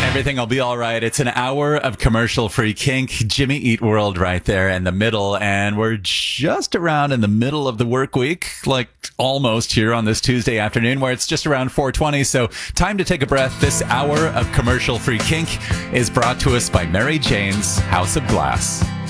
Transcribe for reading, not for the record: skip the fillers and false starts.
Everything will be all right. It's an hour of commercial-free kink. Jimmy Eat World right there in the middle. And we're just around in the middle of the work week, like almost here on this Tuesday afternoon, where it's just around 4:20. So time to take a breath. This hour of commercial-free kink is brought to us by Mary Jane's House of Glass.